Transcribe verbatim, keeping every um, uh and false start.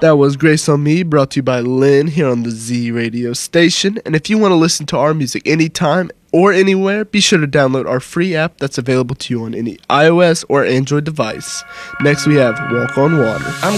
That was Grace on Me, brought to you by Lynn here on the Z radio station. And if you want to listen to our music anytime or anywhere, be sure to download our free app that's available to you on any iOS or Android device. Next we have Walk on Water. I'm